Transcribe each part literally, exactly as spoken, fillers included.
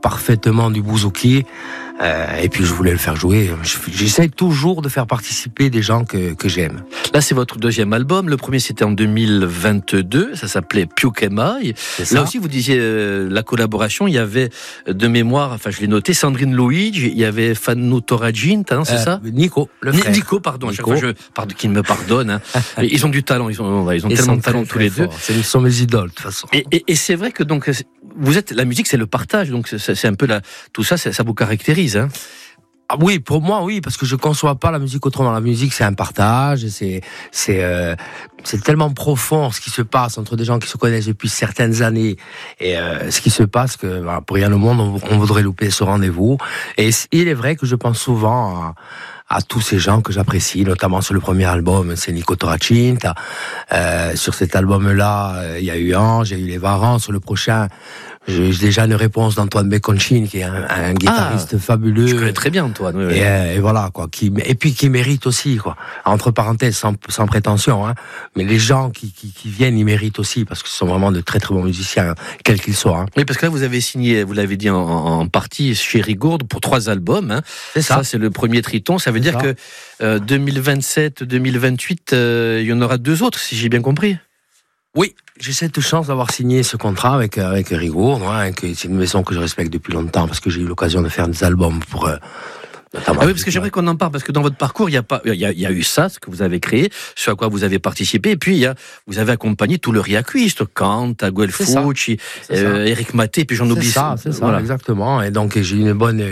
parfaitement du bouzouki. Euh, et puis je voulais le faire jouer. J'essaie toujours de faire participer des gens que, que j'aime. Là, c'est votre deuxième album. Le premier, c'était en deux mille vingt-deux. Ça s'appelait Piukemai. Là aussi, vous disiez euh, la collaboration. Il y avait de mémoire, enfin, je l'ai noté, Sandrine Luigi. Il y avait Fanu Torajint, hein, c'est euh, ça Nico, le frère. Nico, pardon. Nico. À chaque fois, je, pardon, qu'il me pardonne. Hein. Ils ont du talent. Ils ont, ils ont tellement de talent tous les deux. Ils sont mes idoles, de toute façon. Et, et, et c'est vrai que donc, vous êtes, la musique, c'est le partage. Donc, c'est, c'est un peu la, tout ça, ça vous caractérise. Hein. Ah oui, pour moi, oui, parce que je conçois pas la musique autrement. La musique, c'est un partage, c'est, c'est, euh, c'est tellement profond ce qui se passe entre des gens qui se connaissent depuis certaines années et euh, ce qui se passe que bah, pour rien au monde, on, on voudrait louper ce rendez-vous. Et il est vrai que je pense souvent à, à tous ces gens que j'apprécie, notamment sur le premier album, c'est Nico Toracint. Euh, sur cet album-là, il y a eu Ange, il y a eu Les Varans. Sur le prochain, j'ai déjà une réponse d'Antoine Bekonchin, qui est un, un guitariste ah, fabuleux. Je connais très bien Antoine. Oui, oui. Et, euh, et voilà quoi. Qui, et puis qui mérite aussi quoi. Entre parenthèses, sans, sans prétention, hein. Mais les gens qui, qui, qui viennent, ils méritent aussi parce que ce sont vraiment de très très bons musiciens, quels qu'ils soient. Hein. Oui, parce que là vous avez signé, vous l'avez dit en, en partie chez Rigourde pour trois albums. Hein. C'est ça. Ça c'est le premier Triton. Ça veut c'est dire ça. que euh, deux mille vingt-sept, deux mille vingt-huit, euh, il y en aura deux autres, si j'ai bien compris. Oui, j'ai cette chance d'avoir signé ce contrat avec avec Rigourde, hein, que c'est une maison que je respecte depuis longtemps parce que j'ai eu l'occasion de faire des albums pour. Euh, ah oui, parce que j'aimerais qu'on en parle parce que dans votre parcours, il y a pas, il y a, il y a eu ça, ce que vous avez créé, ce à quoi vous avez participé, et puis il y a, vous avez accompagné tout le Riacuiste, Kant, Aguel Fucci, euh, Eric Maté, puis j'en oublie. C'est ça, c'est ça, voilà. Exactement. Et donc j'ai une bonne,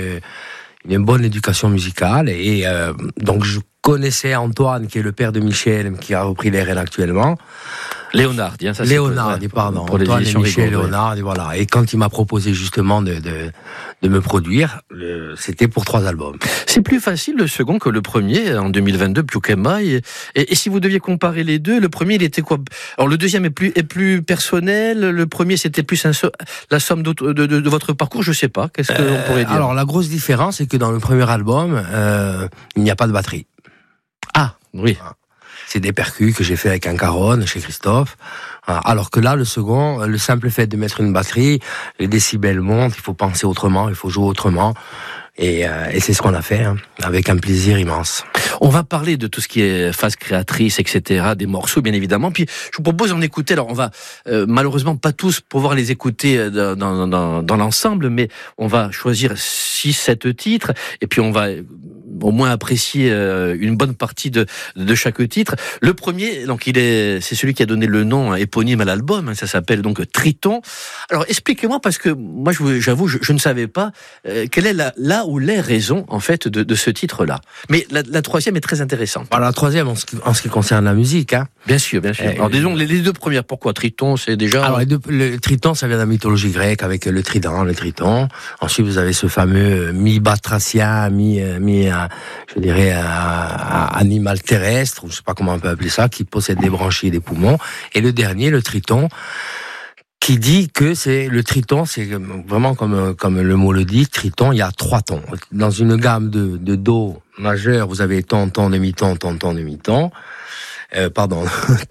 une bonne éducation musicale et euh, donc je connaissais Antoine, qui est le père de Michel, qui a repris les rênes actuellement. Léonard, hein, ça Léonard, c'est pardon. Pour Antoine les et Michel Rigaud, Léonard, ouais. Et voilà. Et quand il m'a proposé justement de, de, de me produire, le, c'était pour trois albums. C'est plus facile le second que le premier, en deux mille vingt-deux, Piukemai. Et, et, et si vous deviez comparer les deux, le premier, il était quoi? Alors le deuxième est plus, est plus personnel, le premier, c'était plus un, la somme de, de, de, de votre parcours, je sais pas. Qu'est-ce qu'on euh, pourrait dire? Alors la grosse différence, c'est que dans le premier album, euh, il n'y a pas de batterie. Ah, oui. C'est des percus que j'ai fait avec un Caron chez Christophe. Alors que là, le second, le simple fait de mettre une batterie, les décibels montent, il faut penser autrement, il faut jouer autrement. Et, euh, et c'est ce qu'on a fait, hein, avec un plaisir immense. On va parler de tout ce qui est phase créatrice, et cetera, des morceaux, bien évidemment. Puis, je vous propose d'en écouter. Alors, on va euh, malheureusement pas tous pouvoir les écouter dans, dans, dans, dans l'ensemble, mais on va choisir six, sept titres, et puis on va au moins apprécier euh, une bonne partie de, de chaque titre. Le premier, donc, il est, c'est celui qui a donné le nom éponyme à l'album. Hein, ça s'appelle donc Triton. Alors, expliquez-moi, parce que moi, je, j'avoue, je, je ne savais pas euh, quelle est la, la ou les raisons, en fait, de, de ce titre-là. Mais la, la troisième est très intéressante. Alors, la troisième, en ce qui, en ce qui concerne la musique, hein. Bien sûr, bien sûr. Euh, Alors, disons, les, les deux premières, pourquoi Triton, c'est déjà... Alors, les deux, le Triton, ça vient de la mythologie grecque, avec le trident, le triton. Ensuite, vous avez ce fameux mi-batracien, mi, mi, je dirais, un, un animal terrestre, je sais pas comment on peut appeler ça, qui possède des branchies et des poumons. Et le dernier, le triton, qui dit que c'est le triton, c'est vraiment comme comme le mot le dit, triton, il y a trois tons. Dans une gamme de de do majeur, vous avez ton, ton, demi-ton, ton, ton, demi-ton. Euh, pardon.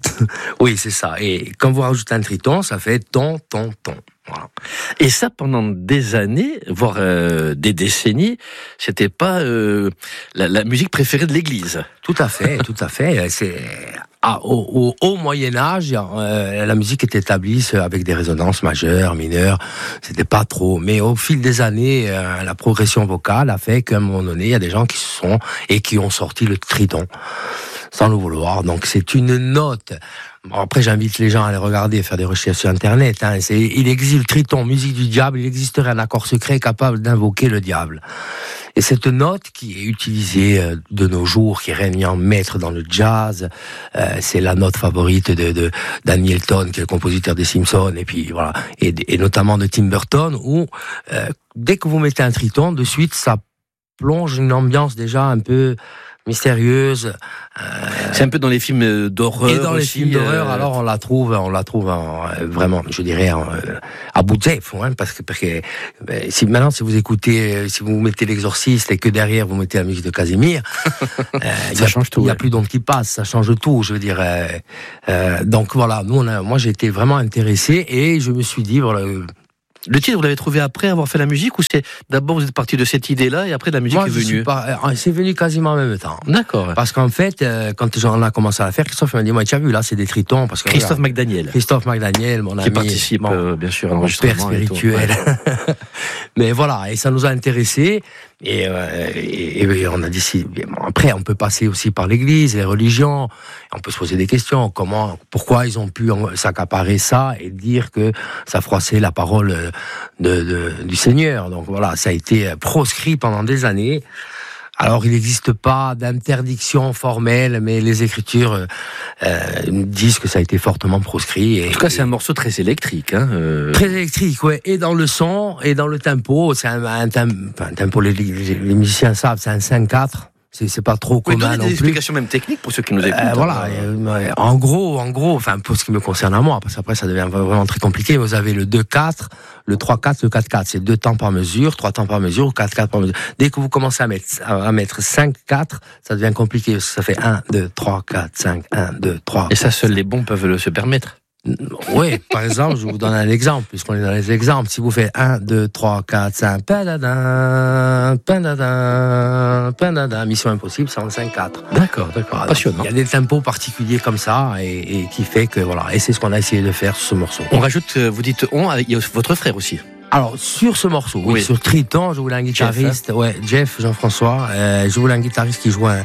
Oui, c'est ça. Et quand vous rajoutez un triton, ça fait ton, ton, ton. Voilà. Et ça, pendant des années, voire euh, des décennies, c'était pas euh, la, la musique préférée de l'Église. Tout à fait, tout à fait. C'est ah, au, au, au Moyen Âge, euh, la musique était établie avec des résonances majeures, mineures. C'était pas trop. Mais au fil des années, euh, la progression vocale a fait qu'à un moment donné, il y a des gens qui se sont et qui ont sorti le triton, sans le vouloir. Donc c'est une note. Bon, après, j'invite les gens à aller regarder, faire des recherches sur Internet. Hein. C'est, il existe le triton, musique du diable, il existerait un accord secret capable d'invoquer le diable. Et cette note qui est utilisée de nos jours, qui règne en maître dans le jazz, euh, c'est la note favorite de, de Danny Elfman, qui est le compositeur des Simpsons, et puis voilà, et, et notamment de Tim Burton, où euh, dès que vous mettez un triton, de suite, ça plonge une ambiance déjà un peu mystérieuse. Euh, c'est un peu dans les films d'horreur. Et dans les aussi, films d'horreur, euh... alors on la trouve, on la trouve en, vraiment, je dirais, en, à bout de zèbre, hein, parce que, parce que si maintenant, si vous écoutez, si vous mettez l'Exorciste et que derrière vous mettez la musique de Casimir, euh, ça y change tout. Il n'y a ouais. plus d'onde qui passe, ça change tout, je veux dire. Euh, euh, donc voilà, nous, on a, moi, j'ai été vraiment intéressé et je me suis dit, voilà. Le titre, vous l'avez trouvé après avoir fait la musique ou c'est d'abord vous êtes parti de cette idée-là et après la musique Moi, est je suis venue? pas, euh, c'est venu quasiment en même temps. D'accord. Parce qu'en fait, euh, quand on a commencé à la faire, Christophe m'a dit, moi, tu as vu, là, c'est des tritons. Parce que, Christophe regarde, McDaniel. Christophe McDaniel, mon ami. Qui participe, mon, euh, bien sûr, à mon père l'enregistrement. spirituel. Ouais. Mais voilà, et ça nous a intéressés. Et, euh, et, et on a décidé. Bon, après, on peut passer aussi par l'Église, les religions. On peut se poser des questions. Comment, pourquoi ils ont pu s'accaparer ça et dire que ça froissait la parole de, de, du Seigneur. Donc voilà, ça a été proscrit pendant des années. Alors, il n'existe pas d'interdiction formelle, mais les Écritures euh, disent que ça a été fortement proscrit. Et, en tout cas, c'est un morceau très électrique. Hein, euh... Très électrique, ouais. Et dans le son, et dans le tempo. C'est un, un, tempo, un tempo, les, les, les musiciens savent, c'est un cinq quatre. C'est, c'est pas trop commun non plus. Des explications même techniques pour ceux qui nous écoutent. Euh, voilà. Euh, en gros, en gros, enfin, pour ce qui me concerne à moi, parce qu'après, ça devient vraiment très compliqué. Vous avez le deux quatre, le trois quatre, le quatre quatre. C'est deux temps par mesure, trois temps par mesure, ou quatre quatre par mesure. Dès que vous commencez à mettre, à mettre cinq quatre, ça devient compliqué. Parce que ça fait un, deux, trois, quatre, cinq, un, deux, trois. Et ça, seuls les bons peuvent le se permettre. Oui, par exemple, je vous donne un exemple, puisqu'on est dans les exemples. Si vous faites un, deux, trois, quatre, cinq, padadin, padadin, padadin, Mission Impossible, c'est en cinq quatre. D'accord, d'accord, passionnant. Il y a des tempos particuliers comme ça, et, et qui fait que, voilà, et c'est ce qu'on a essayé de faire sur ce morceau. On rajoute, vous dites on, il y a votre frère aussi. Alors, sur ce morceau, oui, oui. Sur Triton, je voulais un guitariste, Jeff, hein. ouais, Jeff, Jean-François, euh, je voulais un guitariste qui joue un,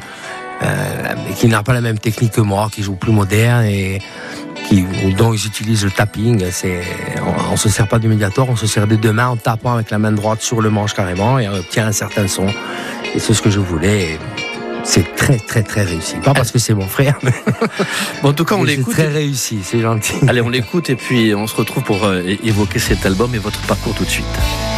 euh, qui n'a pas la même technique que moi, qui joue plus moderne et qui, dont ils utilisent le tapping. C'est, on, on se sert pas du médiator, on se sert des deux mains en tapant avec la main droite sur le manche carrément et on obtient un certain son. Et c'est ce que je voulais. Et c'est très très très réussi. Pas parce que c'est mon frère, mais bon, en tout cas on mais l'écoute. C'est très réussi, c'est gentil. Allez, on l'écoute et puis on se retrouve pour euh, évoquer cet album et votre parcours tout de suite.